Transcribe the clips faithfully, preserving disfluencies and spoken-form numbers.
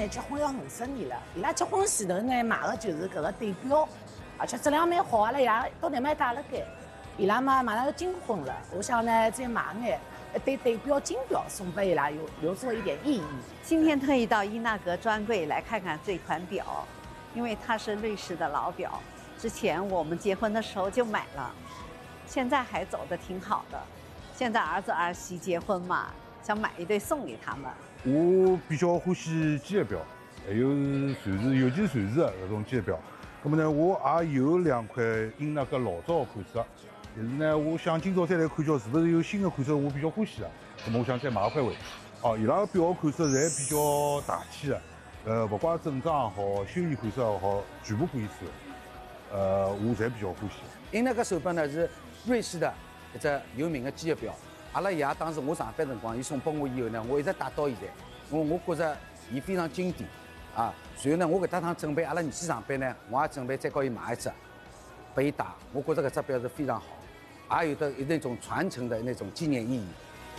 结婚要五十年了，伊拉结婚前头呢买的就是搿个对表，而且质量蛮好，阿拉爷到南蛮带了该。伊拉嘛马上要金婚了，我想呢再买眼一对对表金表送给伊拉，有留作一点意义。 今天特意到伊纳格专柜来看看这款表，因为它是瑞士的老表，之前我们结婚的时候就买了，现在还走得挺好的。现在儿子儿媳结婚嘛，想买一对送给他们。 我比较欢喜机械表，还有传世，尤其是传世的搿种机械表。那么呢，我也有两块英纳格老早的款式，但是呢，我想今朝再来看叫是不是有新的款式我比较欢喜的，那么我想再买一块回去。哦，伊拉表款式侪比较大气的，呃，不管正装也好，休闲款式也好，全部可以穿。呃，我侪比较欢喜。 英纳格手表呢是瑞士的一只有名的机械表。阿拉爷当时我上班辰光，伊送拨我以后呢，我一直戴到现在。我我觉着伊非常经典啊。随后呢，我搿搭趟准备阿拉儿子上班呢，我也准备再告伊买一只，拨伊戴。我觉着搿只表是非常好，也有的那种传承的那种纪念意义。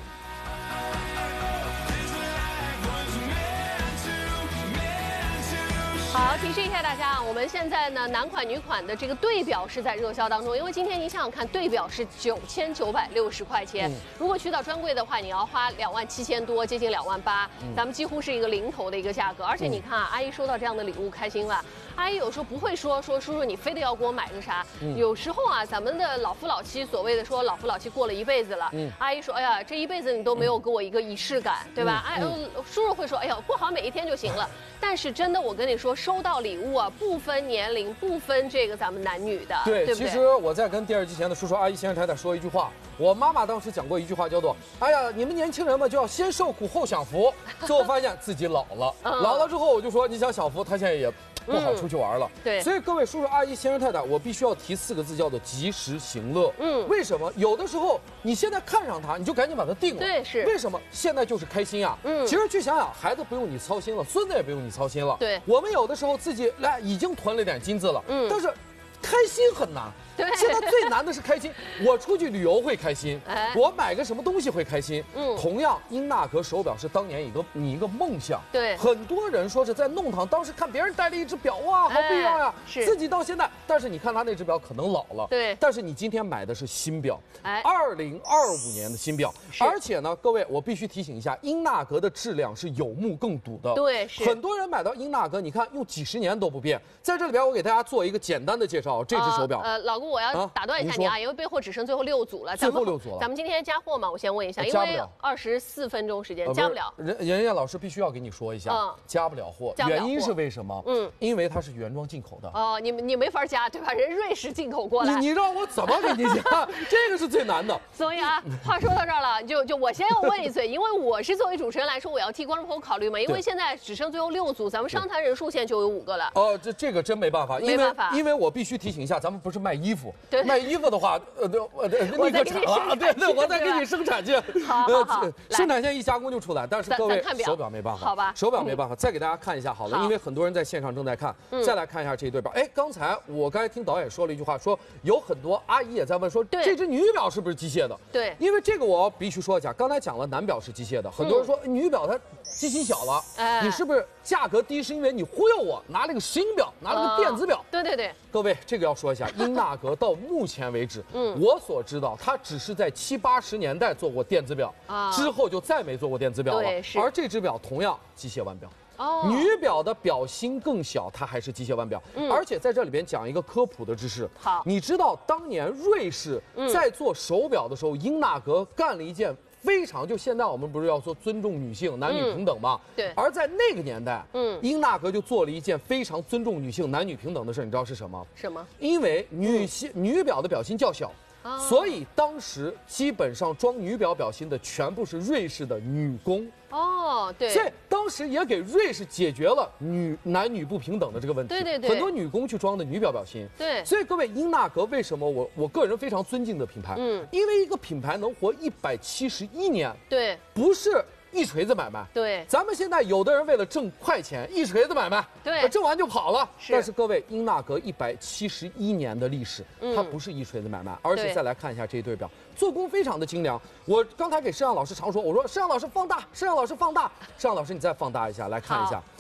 好，提示一下大家啊，我们现在呢男款、女款的这个对表是在热销当中，因为今天你想想看，对表是九千九百六十块钱，嗯、如果去到专柜的话，你要花两万七千多，接近两万八，嗯、咱们几乎是一个零头的一个价格。而且你看啊，阿姨收到这样的礼物开心了。阿姨有时候不会说说叔叔你非得要给我买个啥，嗯、有时候啊，咱们的老夫老妻所谓的说老夫老妻过了一辈子了，嗯、阿姨说哎呀这一辈子你都没有给我一个仪式感，对吧？哎、嗯，叔叔会说哎呀过好每一天就行了。但是真的我跟你说，收到礼物啊，不分年龄，不分这个咱们男女的， 对， 对不对？ 其实我在跟电视机前的叔叔阿姨、先生太太说一句话，我妈妈当时讲过一句话，叫做“哎呀，你们年轻人嘛，就要先受苦后享福”。最后发现自己老了，嗯、老了之后我就说，你想享福，他现在也不好出去玩了。嗯、 对， 所以各位叔叔阿姨、先生太太，我必须要提四个字，叫做及时行乐。嗯，为什么？有的时候你现在看上他，你就赶紧把它定了。 对，是。 为什么？现在就是开心啊。嗯，其实去想想，孩子不用你操心了，孙子也不用你操心了。 对， 我们有的时候自己来已经囤了点金子了，嗯，但是开心很难。 对， 现在最难的是开心。我出去旅游会开心，哎，我买个什么东西会开心。嗯，同样，英纳格手表是当年一个你一个梦想。 对， 很多人说是在弄堂，当时看别人戴了一只表，哇，好不一样呀。 是， 自己到现在，但是你看他那只表可能老了。 对， 但是你今天买的是新表，哎，二零二五年的新表，而且呢，各位，我必须提醒一下，英纳格的质量是有目共睹的。 对，是。 很多人买到英纳格，你看用几十年都不变。在这里边，我给大家做一个简单的介绍，这只手表。 呃，老公，我要打断一下。你啊，因为备货只剩最后六组了， 最后六组了。 咱们今天加货吗？我先问一下，因为二十四分钟时间加不了。 人人家老师必须要给你说一下，嗯，加不了货，原因是为什么？嗯，因为它是原装进口的。 哦，你你没法加，对吧？人瑞士进口过来， 你你让我怎么给你加？这个是最难的。 所以啊，话说到这儿了，就就我先要问一嘴，因为我是作为主持人来说，我要替观众朋友考虑嘛，因为现在只剩最后六组，咱们商谈人数现在就有五个了。 哦，这这个真没办法， 没办法， 因为我必须提醒一下，咱们不是卖衣服， 对， 卖衣服的话，呃。我立刻产了，对对，我再给你生产去。 好，好，好， 生产线一加工就出来。但是各位，手表没办法， 好吧， 手表没办法。再给大家看一下好了，因为很多人在线上正在看，再来看一下这一对表。哎，刚才我刚才听导演说了一句话，说有很多阿姨也在问说，这只女表是不是机械的？ 对， 因为这个我必须说一下，刚才讲了男表是机械的，很多人说女表它机型小了，你是不是价格低是因为你忽悠我拿了个新表，拿了个电子表？ 对对对， 各位这个要说一下，英纳格到目前为止，嗯，我所知道，它只是在七八十年代做过电子表，啊，之后就再没做过电子表了。 对，是。 而这只表同样机械腕表，哦，女表的表芯更小，它还是机械腕表。嗯，而且在这里边讲一个科普的知识。 好， 你知道当年瑞士在做手表的时候，英纳格干了一件非常，就现在我们不是要说尊重女性、男女平等吗？ 对。 而在那个年代，嗯，英纳格就做了一件非常尊重女性、男女平等的事，你知道是什么？ 什么？ 因为女性女表的表芯较小。所以当时基本上装女表表芯的全部是瑞士的女工哦，对， 所以当时也给瑞士解决了女男女不平等的这个问题。 对对对， 很多女工去装的女表表芯。 对， 所以各位，英纳格为什么我我个人非常尊敬的品牌？嗯，因为一个品牌能活一百七十一年， 对， 不是一锤子买卖。 对， 咱们现在有的人为了挣快钱，一锤子买卖， 对， 挣完就跑了。 是， 但是各位，英纳格一百七十一年的历史，嗯、它不是一锤子买卖，而且再来看一下这一对表，做工非常的精良。我刚才给摄像老师常说，我说摄像老师放大，摄像老师放大，摄像老师你再放大一下，来看一下。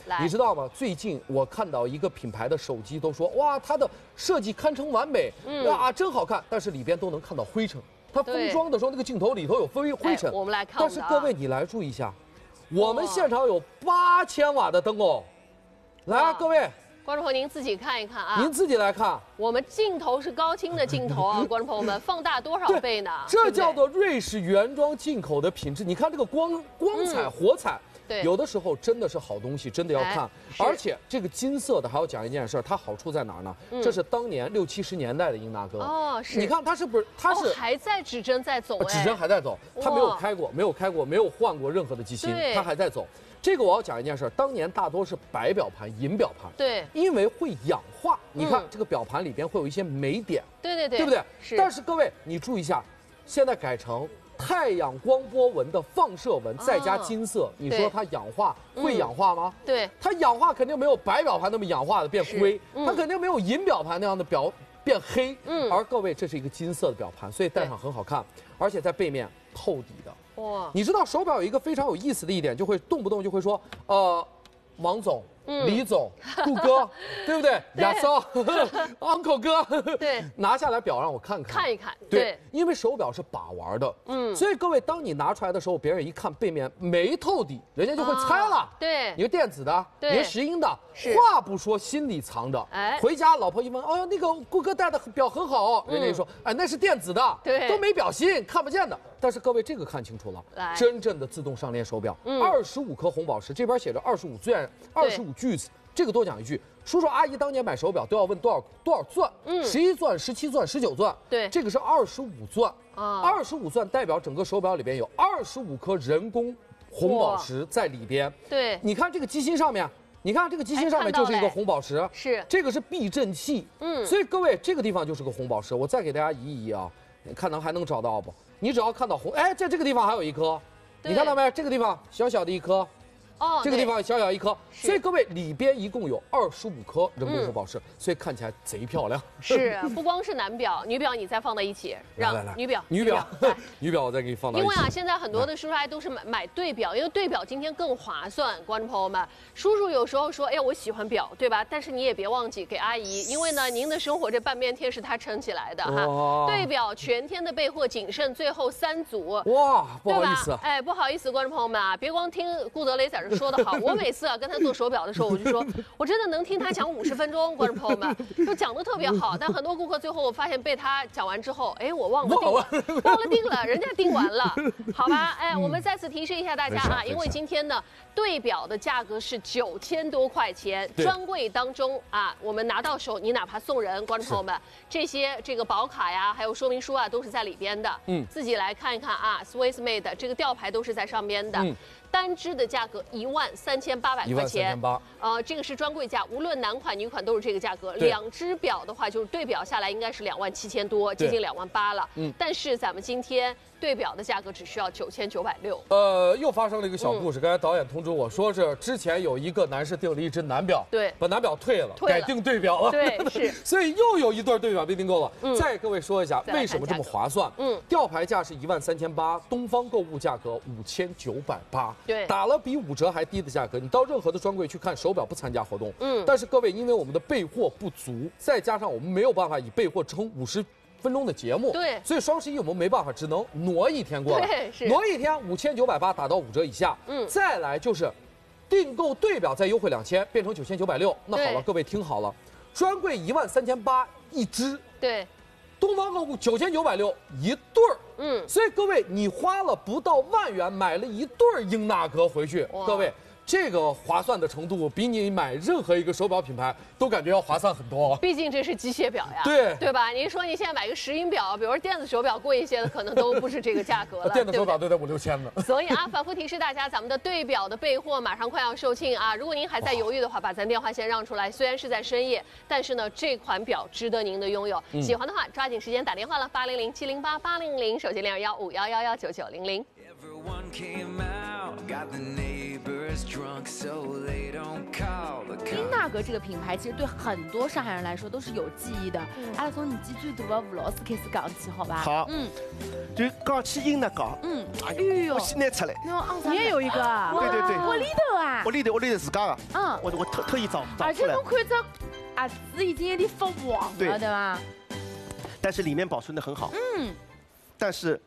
来， 你知道吗？最近我看到一个品牌的手机都说，哇，它的设计堪称完美，嗯、哇，真好看，但是里边都能看到灰尘。它封装的时候，那个镜头里头有灰灰尘。 哎、我们来看、啊。 但是各位，你来注意一下，我们现场有八千瓦的灯哦。来，各位。 观众朋友，您自己看一看啊！ 您自己来看， 我们镜头是高清的镜头啊，观众朋友们，放大多少倍呢？ 这叫做瑞士原装进口的品质。你看这个光光彩、嗯、火彩， 对， 有的时候真的是好东西，真的要看。哎、而且这个金色的还要讲一件事，它好处在哪儿呢？嗯、这是当年六七十年代的英纳哥哦，是。 你看它是不是？它是、 哦、还在指针在走、哎， 指针还在走，它没有开过，没有开过，没有换过任何的机芯，它还在走。这个我要讲一件事，当年大多是白表盘、银表盘， 对， 因为会氧化。你看、嗯、这个表盘里边会有一些霉点， 对对对， 对不对？ 是。 但是各位，你注意一下，现在改成太阳光波纹的放射纹，再加金色，哦、你说它氧化会氧化吗？ 嗯、对， 它氧化肯定没有白表盘那么氧化的变灰，嗯、它肯定没有银表盘那样的表变黑。嗯。而各位，这是一个金色的表盘，所以戴上很好看，而且在背面透底的。哇，你知道手表有一个非常有意思的一点，就会动不动就会说，呃，王总、嗯、李总、顾哥，对不对？亚骚，uncle 哥， 对， 拿下来表让我看看， 看一看， 对， 对， 因为手表是把玩的，嗯，所以各位，当你拿出来的时候，别人一看背面没透底，人家就会猜了，啊、 对， 你是电子的， 对， 你是石英的， 是， 话不说，心里藏着，哎，回家老婆一问，哦，那个顾哥戴的表很好，人家一说，哎，那是电子的， 对， 都没表芯，看不见的。但是各位，这个看清楚了， 来， 真正的自动上链手表，二十五颗红宝石，这边写着二十五钻，二十五句子。这个多讲一句，叔叔阿姨当年买手表都要问多少多少钻，嗯，十一钻、十七钻、十九钻， 对， 这个是二十五钻啊，二十五钻代表整个手表里边有二十五颗人工红宝石在里边， 对， 你看这个机芯上面，你看这个机芯上面就是一个红宝石， 是， 这个是避震器，嗯，所以各位这个地方就是个红宝石，我再给大家移一移啊，看能还能找到不？你只要看到红，哎，在这个地方还有一颗，你看到没？这个地方小小的一颗。哦，这个地方小小一颗，所以各位里边一共有二十五颗人工红宝石，嗯、所以看起来贼漂亮。 是，不光是男表，女表你再放在一起，让来来来女表， 女表，女表我再给你放到一起。 因为啊，现在很多的叔叔阿姨都是买买对表，因为对表今天更划算。观众朋友们，叔叔有时候说，哎呀，我喜欢表，对吧？但是你也别忘记给阿姨，因为呢，您的生活这半边天是她撑起来的哈。对表全天的备货仅剩最后三组。 哇，不好意思， 哎，不好意思，观众朋友们啊，别光听顾德雷在这说的好，我每。每次啊跟他做手表的时候，我就说，我真的能听他讲五十分钟，观众朋友们就讲得特别好。但很多顾客最后我发现被他讲完之后，哎，我忘了订了，忘了订了，人家订完了，好吧？哎，我们再次提示一下大家啊，因为今天呢对表的价格是九千多块钱，专柜当中啊，我们拿到手，你哪怕送人，观众朋友们，这些这个保卡呀，还有说明书啊，都是在里边的。嗯，自己来看一看啊 ，Swiss Made 这个吊牌都是在上边的。嗯。单只的价格一万三千八百块钱，呃，这个是专柜价，无论男款女款都是这个价格。两只表的话，就是对表下来应该是两万七千多，接近两万八了。嗯，但是咱们今天对表的价格只需要九千九百六。 呃，又发生了一个小故事，刚才导演通知我说是之前有一个男士订了一只男表， 对， 把男表退了，改订对表了， 对，是， 所以又有一对对表被订购了。嗯，再各位说一下为什么这么划算？嗯，吊牌价是一万三千八，东方购物价格五千九百八， 对， 打了比五折还低的价格，你到任何的专柜去看手表不参加活动，嗯，但是各位因为我们的备货不足，再加上我们没有办法以备货撑五十分钟的节目， 对， 所以双十一我们没办法，只能挪一天过来， 对，是挪一天五千九百八打到五折以下，嗯，再来就是订购对表再优惠两千，变成九千九百六。那好了，各位听好了，专柜一万三千八一只， 对。 东方购物九千九百六一对儿，嗯，所以各位你花了不到万元买了一对儿英纳格回去，各位这个划算的程度比你买任何一个手表品牌都感觉要划算很多。 毕竟这是机械表呀， 对对吧？你说你现在买个石英表，比如说电子手表贵一些的，可能都不是这个价格了。 电子手表都得五六千呢。 所以啊，反复提示大家，咱们的对表的备货马上快要售罄啊！如果您还在犹豫的话，把咱电话先让出来。虽然是在深夜，但是呢，这款表值得您的拥有。嗯、喜欢的话，抓紧时间打电话了，八零零七零八八零零，手机零二幺五幺幺幺九九零零。 英纳格这个品牌其实对很多上海人来说都是有记忆的。阿拉从年纪最大的吴老师开始讲起，好吧？ 好，嗯，就讲起英纳格， 嗯， 哎呦，我先拿出来。 你也有一个啊？ 对对对， 我里头啊， 我里头我里头自家的， 嗯， 我我特特意找找而出来。 且侬看这啊，字已经有点发黄了，对吧？ 但是里面保存的很好，嗯，但是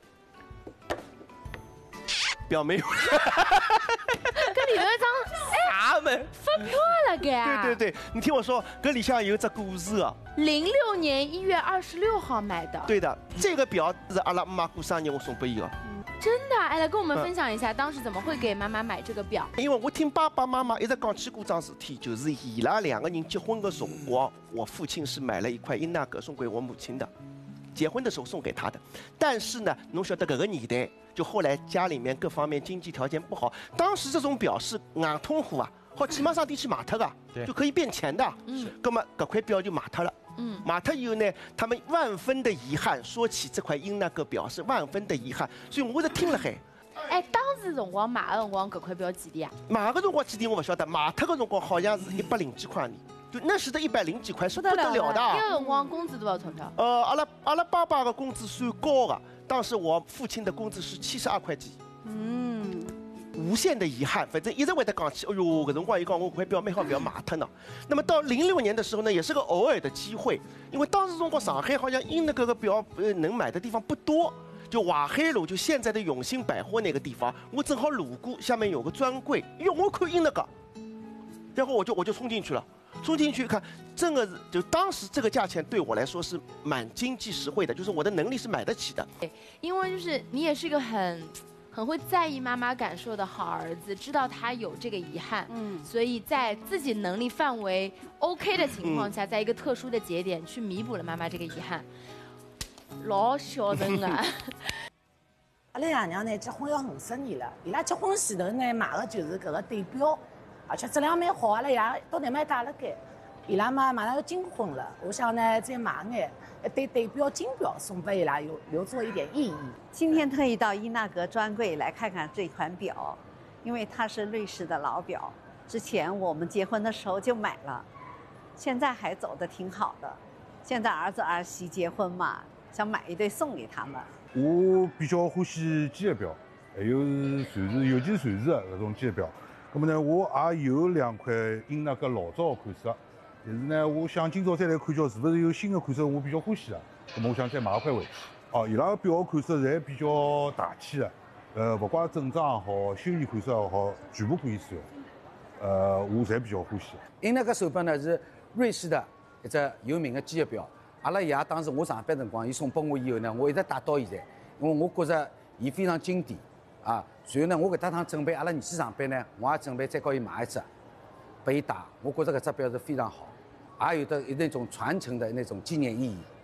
表没有。 跟里头一张啥门发票了该？ 对对对，你听我说，搿里向有只故事啊。 零六年一月二十六号买的。 对的，这个表是阿拉妈过生日我送给伊的。 真的？哎，来跟我们分享一下，当时怎么会给妈妈买这个表？ 因为我听爸爸妈妈一直讲起过桩事体，就是伊拉两个人结婚的辰光，我父亲是买了一块英纳格送给我母亲的。结婚的时候送给他的，但是呢，侬晓得搿个年代，就后来家里面各方面经济条件不好，当时这种表是硬通货啊，好起码上地去买脱的，就可以变钱的。嗯，那么搿块表就买脱了。嗯，买脱以后呢，他们万分的遗憾，说起这块英纳格表是万分的遗憾，所以我是听了海。 哎，当时辰光买的辰光搿块表几钿啊？ 买个辰光几钿我不晓得，买脱个辰光好像是一百零几块钿。就那时的一百零几块是不得了的。 那个辰光工资多少钞票？ 呃，阿拉阿拉爸爸的工资算高的，当时我父亲的工资是七十二块几。嗯，无限的遗憾，反正一直会得讲起，哎呦，搿辰光伊讲我块表蛮好，不要买脱呢。那么到零六年的时候呢，也是个偶尔的机会，因为当时中国上海好像英那个个表呃能买的地方不多。就淮海路，就现在的永兴百货那个地方，我正好路过，下面有个专柜，哟，我看英那个，然后我就我就冲进去了。冲进去看，真的是就当时这个价钱对我来说是蛮经济实惠的，就是我的能力是买得起的。 因为就是你也是一个很很会在意妈妈感受的好儿子，知道她有这个遗憾，嗯，所以在自己能力范围 OK 的情况下，在一个特殊的节点去弥补了妈妈这个遗憾，老孝顺啊。 阿拉爷娘呢结婚要五十年了，伊拉结婚前头呢买的就是搿个对表。而且质量蛮好，阿拉爷到南蛮带了该，伊拉嘛马上要金婚了，我想呢再买眼一对对表金表送给伊拉，有留作一点意义。 今天特意到伊纳格专柜来看看这款表，因为它是瑞士的老表，之前我们结婚的时候就买了，现在还走得挺好的。现在儿子儿媳结婚嘛，想买一对送给他们。 我比较欢喜机械表，还有是瑞士，尤其是瑞士的搿种机械表。那么呢，我也有两块英纳格老早的款式，但是呢，我想今朝再来看叫是不是有新的款式，我比较欢喜的。那么我想再买一块回去。哦，伊拉个表款式侪比较大气的，呃，不怪正装也好，休闲款式也好，全部可以使用。呃，我侪比较欢喜。 英纳格手表呢是瑞士的一只有名的机械表。阿拉爷当时我上班辰光，伊送拨我以后呢，我一直戴到现在，因为我觉着伊非常经典。啊，随后呢，我搿搭趟准备阿拉儿子上班呢，我也准备再告伊买一只，拨伊戴。我觉着搿只表是非常好，也有的那种传承的那种纪念意义。